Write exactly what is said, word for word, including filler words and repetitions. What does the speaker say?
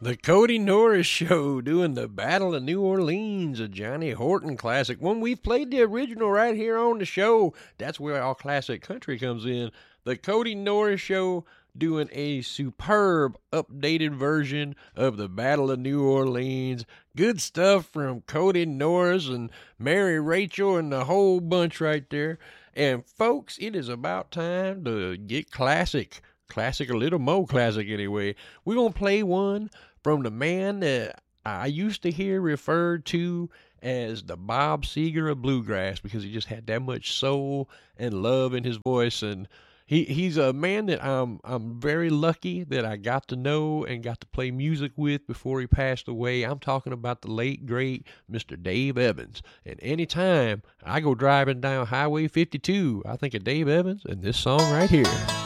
The Cody Norris Show doing the Battle of New Orleans, a Johnny Horton classic. One we've played the original right here on the show. That's where all classic country comes in. The Cody Norris Show doing a superb updated version of the Battle of New Orleans. Good stuff from Cody Norris and Mary Rachel and the whole bunch right there. And folks, it is about time to get classic. Classic, a little more classic anyway. We're going to play one from the man that I used to hear referred to as the Bob Seger of bluegrass because he just had that much soul and love in his voice. And he, he's a man that I'm, I'm very lucky that I got to know and got to play music with before he passed away. I'm talking about the late, great Mister Dave Evans. And anytime I go driving down Highway fifty-two, I think of Dave Evans and this song right here.